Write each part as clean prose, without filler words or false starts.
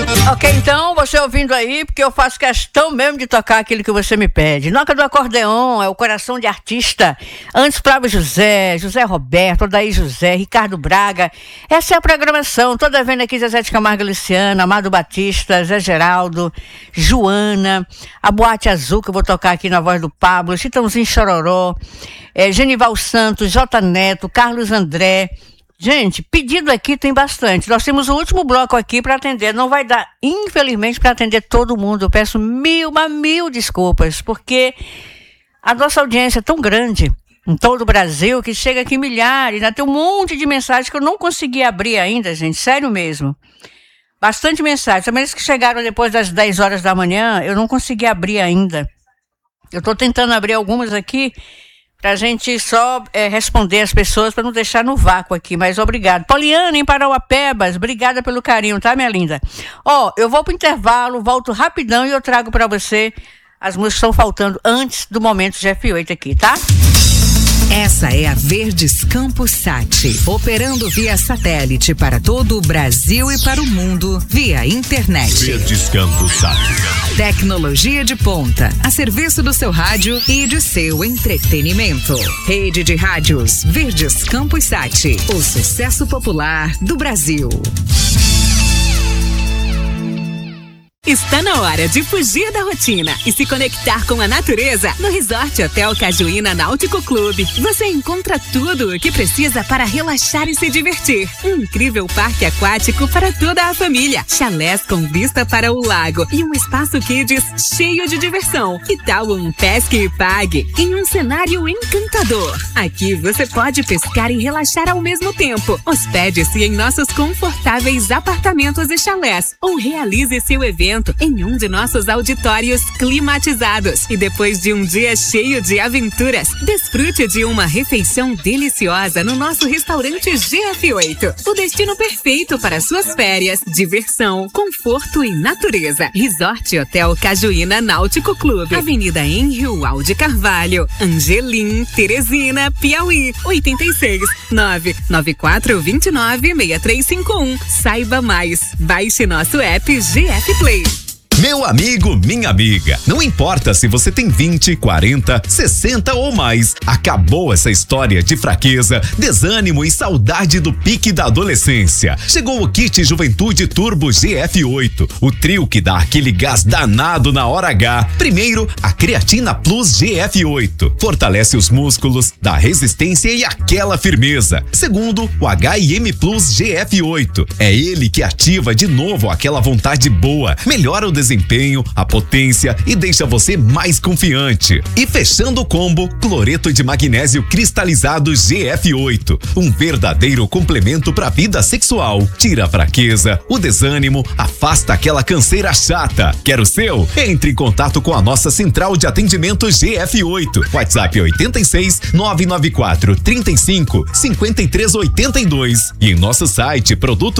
Ok, então, você ouvindo aí, porque eu faço questão mesmo de tocar aquilo que você me pede. Noca do Acordeon, é o coração de artista. Antes, Flávio José, José Roberto, Odaí José, Ricardo Braga. Essa é a programação. Toda vendo aqui Zezé de Camargo e Luciano, Amado Batista, Zé Geraldo, Joana, a Boate Azul, que eu vou tocar aqui na voz do Pablo, Chitãozinho Chororó, Genival Santos, J. Neto, Carlos André. Gente, pedido aqui tem bastante. Nós temos o último bloco aqui para atender. Não vai dar, infelizmente, para atender todo mundo. Eu peço mil desculpas, porque a nossa audiência é tão grande em todo o Brasil que chega aqui milhares. Ainda tem um monte de mensagens que eu não consegui abrir ainda, gente. Sério mesmo. Bastante mensagens. Também as que chegaram depois das 10 horas da manhã, eu não consegui abrir ainda. Eu estou tentando abrir algumas aqui pra gente só responder as pessoas, para não deixar no vácuo aqui, mas obrigado. Poliana, em Parauapebas, obrigada pelo carinho, tá, minha linda? Eu vou pro intervalo, volto rapidão e eu trago para você as músicas que estão faltando antes do momento GF8 aqui, tá? Essa é a Verdes Campos Sat, operando via satélite para todo o Brasil e para o mundo, via internet. Verdes Campos Sat. Tecnologia de ponta, a serviço do seu rádio e de seu entretenimento. Rede de rádios Verdes Campos Sat, o sucesso popular do Brasil. Está na hora de fugir da rotina e se conectar com a natureza no Resort Hotel Cajuína Náutico Clube. Você encontra tudo o que precisa para relaxar e se divertir. Um incrível parque aquático para toda a família, chalés com vista para o lago e um espaço kids cheio de diversão. Que tal um pesque e pague em um cenário encantador? Aqui você pode pescar e relaxar ao mesmo tempo. Hospede-se em nossos confortáveis apartamentos e chalés ou realize seu evento em um de nossos auditórios climatizados. E depois de um dia cheio de aventuras, desfrute de uma refeição deliciosa no nosso restaurante GF8. O destino perfeito para suas férias, diversão, conforto e natureza. Resort Hotel Cajuína Náutico Clube, Avenida Henrique Alde Carvalho, Angelim, Teresina, Piauí, 86 994296351. Saiba mais. Baixe nosso app GF Play. Meu amigo, minha amiga, não importa se você tem 20, 40, 60 ou mais, acabou essa história de fraqueza, desânimo e saudade do pique da adolescência. Chegou o kit Juventude Turbo GF8, o trio que dá aquele gás danado na hora H. Primeiro, a Creatina Plus GF8, fortalece os músculos, dá resistência e aquela firmeza. Segundo, o H&M Plus GF8, é ele que ativa de novo aquela vontade boa, melhora o desempenho, a potência e deixa você mais confiante. E fechando o combo, cloreto de magnésio cristalizado GF8, um verdadeiro complemento para a vida sexual. Tira a fraqueza, o desânimo, afasta aquela canseira chata. Quer o seu? Entre em contato com a nossa central de atendimento GF8. WhatsApp 86 994 35 53 82 e em nosso site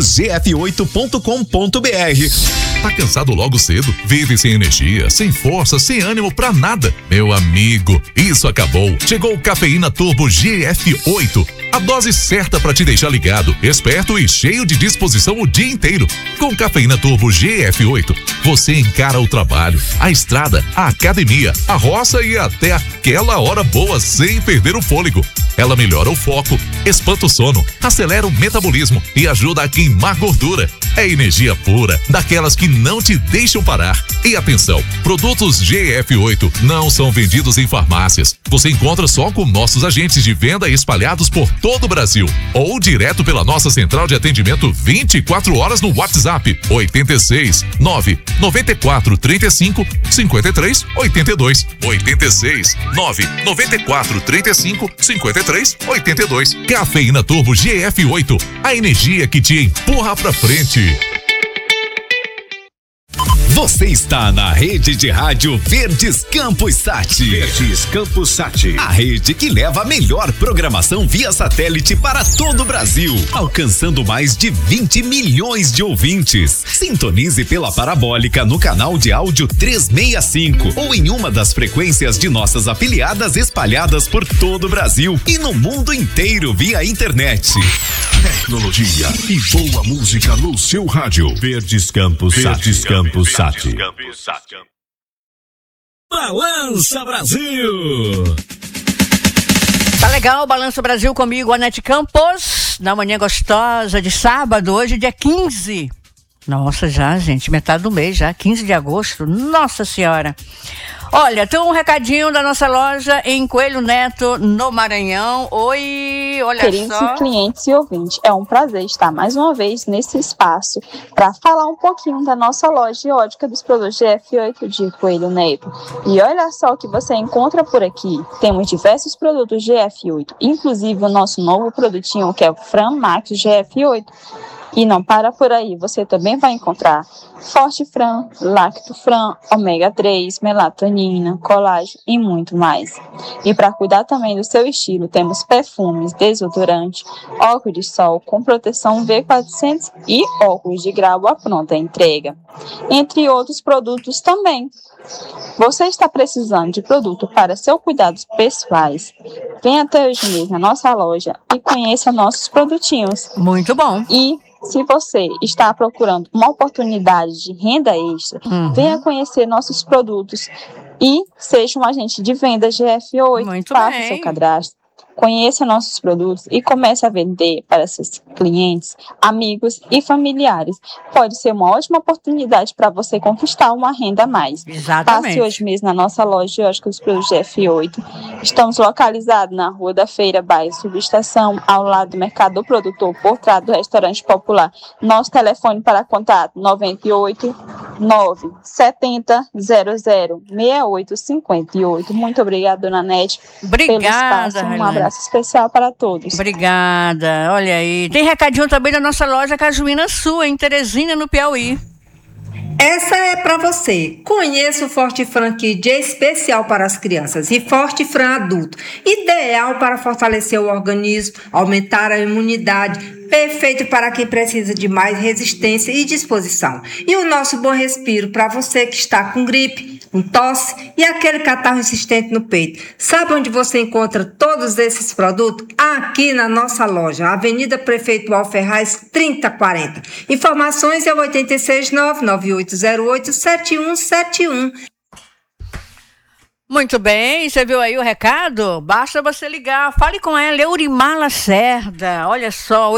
produtosgf8.com.br. Tá cansado logo cedo? Vive sem energia, sem força, sem ânimo pra nada? Meu amigo, isso acabou. Chegou o Cafeína Turbo GF8. A dose certa pra te deixar ligado, esperto e cheio de disposição o dia inteiro. Com Cafeína Turbo GF8, você encara o trabalho, a estrada, a academia, a roça e até aquela hora boa sem perder o fôlego. Ela melhora o foco, espanta o sono, acelera o metabolismo e ajuda a queimar gordura. É energia pura, daquelas que não te deixam parar. E atenção, produtos GF8 não são vendidos em farmácias. Você encontra só com nossos agentes de venda espalhados por todo o Brasil ou direto pela nossa central de atendimento 24 horas no WhatsApp 86 9 94 35 53 82 86 9 94 35 53 82. Cafeína Turbo GF8, a energia que te empurra pra frente. Você está na rede de rádio Verdes Campos Sat. Verdes Campos Sat. A rede que leva a melhor programação via satélite para todo o Brasil, alcançando mais de 20 milhões de ouvintes. Sintonize pela parabólica no canal de áudio 365 ou em uma das frequências de nossas afiliadas espalhadas por todo o Brasil e no mundo inteiro via internet. Tecnologia e boa música no seu rádio. Verdes Campos Sat. Verdes Campos Sat. Balança Brasil! Tá legal o Balança Brasil comigo, Anete Campos, na manhã gostosa de sábado, hoje dia 15. Nossa, já, gente, metade do mês já, 15 de agosto, nossa senhora. Olha, tem um recadinho da nossa loja em Coelho Neto, no Maranhão. Oi, olha Queridos só. clientes e ouvintes, é um prazer estar mais uma vez nesse espaço para falar um pouquinho da nossa loja de ótica dos produtos GF8 de Coelho Neto. E olha só o que você encontra por aqui. Temos diversos produtos GF8, inclusive o nosso novo produtinho que é o Fran Max GF8. E não para por aí, você também vai encontrar Forte Fran, Lacto Fran, Ômega 3, melatonina, colágeno e muito mais. E para cuidar também do seu estilo, temos perfumes, desodorante, óculos de sol com proteção V400 e óculos de grau à pronta entrega, entre outros produtos também. Você está precisando de produto para seus cuidados pessoais? Venha até hoje mesmo na nossa loja e conheça nossos produtinhos. Muito bom. E se você está procurando uma oportunidade de renda extra, venha conhecer nossos produtos e seja um agente de venda GF8. Muito faça bem. seu cadastro, conheça nossos produtos e comece a vender para seus clientes, amigos e familiares. Pode ser uma ótima oportunidade para você conquistar uma renda a mais. Exatamente. Passe hoje mesmo na nossa loja de ótica dos produtos GF8. Estamos localizados na Rua da Feira, bairro Subestação, ao lado do Mercado do Produtor, por trás do Restaurante Popular. Nosso telefone para contato 98 970 00 6858. Muito obrigada, dona Nete, pelo espaço. Um abraço especial para todos. Obrigada, olha aí. Tem recadinho também da nossa loja Cajuína Sul, em Teresina, no Piauí. Essa é para você. Conheça o Forte Fran Kid, especial para as crianças, e Forte Fran Adulto, ideal para fortalecer o organismo, aumentar a imunidade, perfeito para quem precisa de mais resistência e disposição. E o nosso Bom Respiro para você que está com gripe, com tosse e aquele catarro insistente no peito. Sabe onde você encontra todos esses produtos? Aqui na nossa loja, Avenida Prefeito Alferraz 3040. Informações é o 869-9808-7171. Muito bem, você viu aí o recado? Basta você ligar, fale com ela, Eurimar Lacerda. Olha só,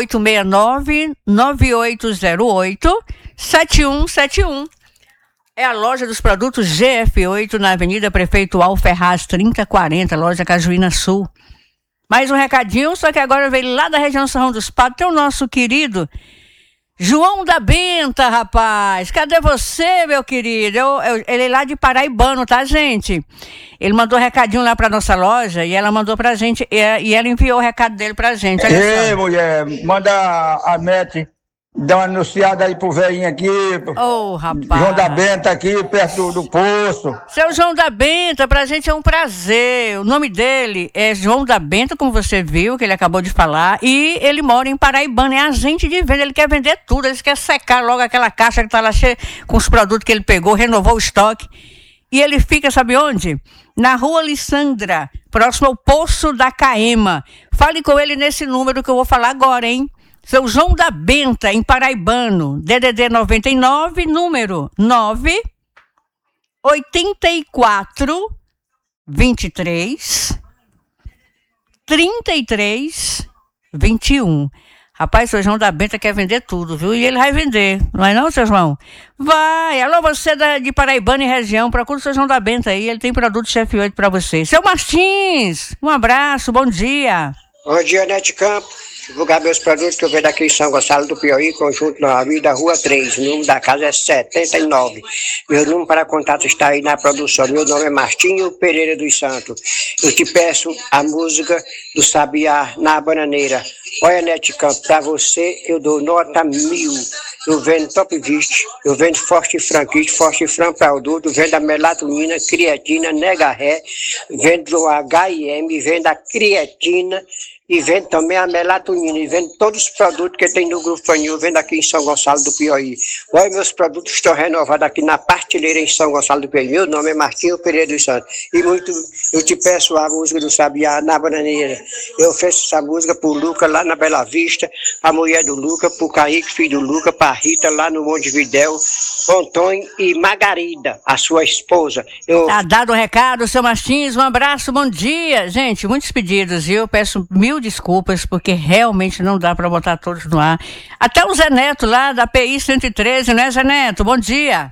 869-9808-7171. É a loja dos produtos GF8 na Avenida Prefeito Alferraz 3040, loja Cajuína Sul. Mais um recadinho, só que agora veio lá da região São João dos Padres, tem o nosso querido João da Benta, rapaz. Cadê você, meu querido? Ele é lá de Paraibano, tá, gente? Ele mandou um recadinho lá pra nossa loja e ela mandou pra gente, e ela enviou o recado dele pra gente. Olha Ei, só. mulher, manda a Nete dar uma anunciada aí pro velhinho aqui. Ô, rapaz. João da Benta aqui, perto do poço. Seu João da Benta, pra gente é um prazer. O nome dele é João da Benta, como você viu, que ele acabou de falar. E ele mora em Paraibano, é agente de venda. Ele quer vender tudo, ele quer secar logo aquela caixa que tá lá cheia com os produtos que ele pegou, renovou o estoque. E ele fica, sabe onde? Na Rua Lissandra, próximo ao Poço da Caema. Fale com ele nesse número que eu vou falar agora, hein? Seu João da Benta, em Paraibano, DDD 99, número 9 84 23 33 21. Rapaz, seu João da Benta quer vender tudo, viu? E ele vai vender, não é não, seu João? Vai! Alô, você de Paraibano e região, procura o seu João da Benta aí, ele tem produto GF8 para você. Seu Martins, um abraço, bom dia. Bom dia, Nete Campos. Divulgar meus produtos que eu vejo aqui em São Gonçalo do Piauí, conjunto na Avenida Rua 3, o número da casa é 79. Meu número para contato está aí na produção. Meu nome é Martinho Pereira dos Santos. Eu te peço a música do Sabiá na Bananeira. Olha, Nete Campos, pra você eu dou nota 1000. Eu vendo Top Vist, eu vendo Forte Franquite, Forte Fran Produto, vendo a melatonina, creatina, nega ré, vendo o HIM, vendo a creatina e vendo também a melatonina, e vendo todos os produtos que tem no Grupo Fanil, vendo aqui em São Gonçalo do Piauí. Olha, meus produtos estão renovados aqui na partilheira em São Gonçalo do Piauí. Meu nome é Martinho Pereira dos Santos. E eu te peço a música do Sabiá na Bananeira. Eu fiz essa música pro Luca lá na Bela Vista, a mulher do Luca, pro Kaique, filho do Luca, pra Rita lá no Montevidéu, Antônio e Margarida, a sua esposa. Tá dado o recado, seu Martins, um abraço, bom dia. Gente, muitos pedidos, viu? Peço 1000 desculpas, porque realmente não dá para botar todos no ar. Até o Zé Neto lá da PI 113, né, Zé Neto? Bom dia.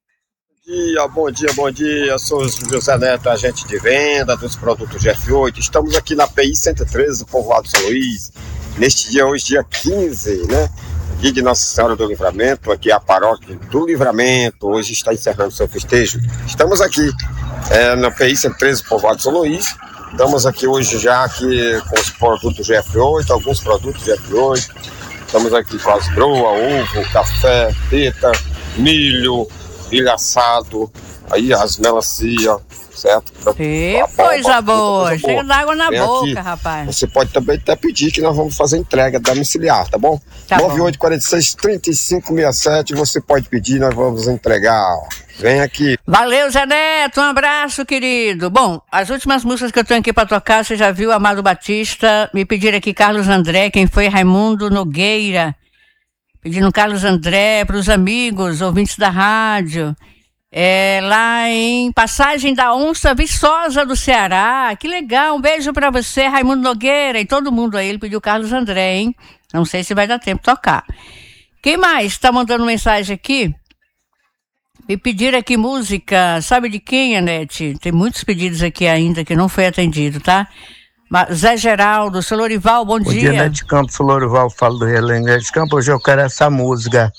Bom dia. Sou o José Neto, agente de venda dos produtos F8. Estamos aqui na PI 113 do povoado São Luís. Neste dia, hoje, dia 15, né? Dia de Nossa Senhora do Livramento, aqui é a paróquia do Livramento. Hoje está encerrando seu festejo. Estamos aqui na PI 113 do povoado São Luís. Estamos aqui hoje já aqui com os produtos GF8, alguns produtos GF8. Estamos aqui com as broa, ovo, café, teta, milho assado, aí as melancia, certo? Coisa boa, chega d'água na boca, aqui, rapaz. Você pode também até pedir que nós vamos fazer entrega domiciliar, tá bom? Tá 9846-3567, você pode pedir, nós vamos entregar. Vem aqui. Valeu, Zé Neto, um abraço, querido. Bom, as últimas músicas que eu tenho aqui para tocar, você já viu, Amado Batista, me pediram aqui Carlos André, quem foi Raimundo Nogueira, pedindo Carlos André para os amigos, ouvintes da rádio, lá em Passagem da Onça Viçosa do Ceará. Que legal, um beijo para você, Raimundo Nogueira, e todo mundo aí. Ele pediu Carlos André, hein? Não sei se vai dar tempo de tocar. Quem mais está mandando mensagem aqui? Me pediram aqui música, sabe de quem, Anete? Tem muitos pedidos aqui ainda que não foi atendido, tá? Zé Geraldo, seu Lorival, bom dia. Bom dia, Nete Campos, sou Lorival, falo do Relém. Nete Campos, hoje eu quero essa música.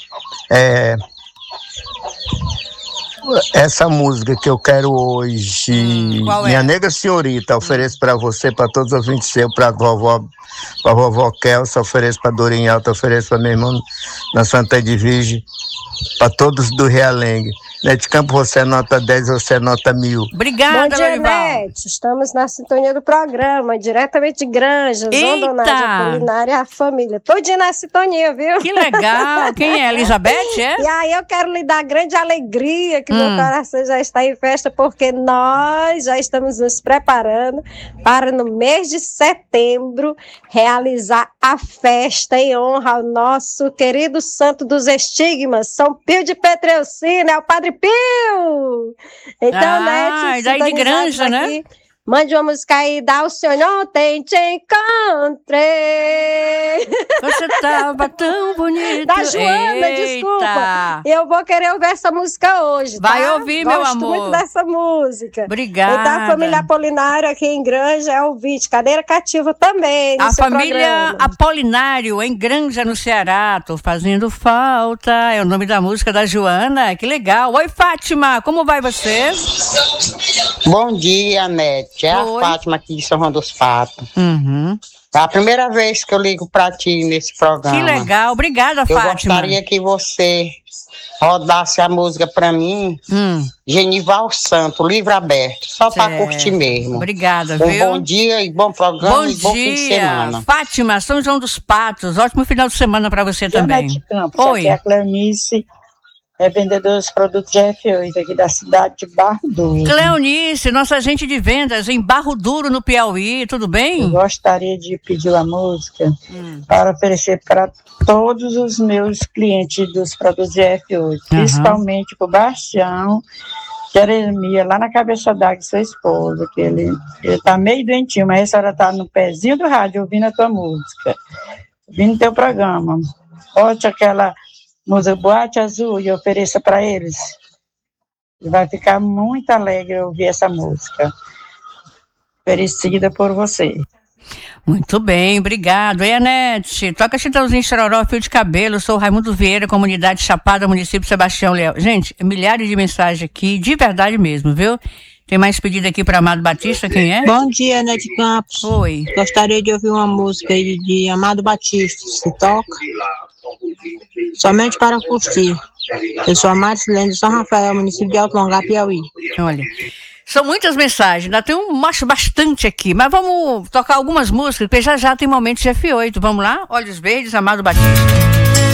Essa música que eu quero hoje, Minha Nega Senhorita, ofereço para você, para todos os ouvintes seus, para vovó Kelsa, ofereço para Dorinha Alta, ofereço para meu irmão na Santa Edvige, para todos do Realengue. Nete Campos, você é nota 10, você é nota 1000. Obrigada, Bom dia, Lorival. Nete. Estamos na sintonia do programa, diretamente de Granja, Zondonária, Culinária e a família. Todinha na sintonia, viu? Que legal. Quem é? Elizabeth, é? E aí eu quero lhe dar grande alegria que meu coração já está em festa, porque nós já estamos nos preparando para, no mês de setembro, realizar a festa em honra ao nosso querido santo dos estigmas, São Pio de Petreucina, é o Padre Pio! Então, Nete, daí de Granja, né? Mande uma música aí, dá o senhor, ontem te encontrei. Você tava tão bonito. Da Joana, desculpa. Eu vou querer ouvir essa música hoje, tá? Vai ouvir, meu amor. Gosto muito dessa música. Obrigada. E da família Apolinário aqui em Granja é ouvinte, cadeira cativa também no a seu família programa. Apolinário em Granja, no Ceará. Tô fazendo falta. É o nome da música da Joana. Que legal. Oi, Fátima, como vai você? Bom dia, Nete. É a Fátima aqui de São João dos Patos. É a primeira vez que eu ligo pra ti nesse programa. Que legal, obrigada, Fátima. Eu gostaria que você rodasse a música pra mim, Genival Santo, livro aberto, só pra curtir mesmo. Obrigada, viu? Bom dia e bom programa e bom fim de semana. Fátima, São João dos Patos, ótimo final de semana pra você também. Oi. Aqui é a Cleonice. É vendedor dos produtos GF8 aqui da cidade de Barro Duro. Cleonice, nossa agente de vendas em Barro Duro, no Piauí, tudo bem? Eu gostaria de pedir uma música para oferecer para todos os meus clientes dos produtos GF8, principalmente para o Bastião, Jeremias, lá na Cabeça d'Água, sua esposa, que ele tá meio doentinho, mas essa hora tá no pezinho do rádio ouvindo a tua música, ouvindo teu programa. Bote aquela música Boate Azul e ofereça para eles. E vai ficar muito alegre ouvir essa música. Oferecida por você. Muito bem, obrigado. E Anete, toca Chitãozinho Chororó, Fio de Cabelo, sou Raimundo Vieira, comunidade Chapada, município Sebastião Leal. Gente, milhares de mensagens aqui, de verdade mesmo, viu? Tem mais pedido aqui para Amado Batista, quem é? Bom dia, Nete Campos. Oi. Gostaria de ouvir uma música aí de Amado Batista, se toca. Somente para curtir. Eu sou a Marcilene de São Rafael, município de Alto Longar, Piauí. Olha, são muitas mensagens, ainda tem bastante aqui, mas vamos tocar algumas músicas, porque já tem momentos de F8. Vamos lá? Olhos Verdes, Amado Batista.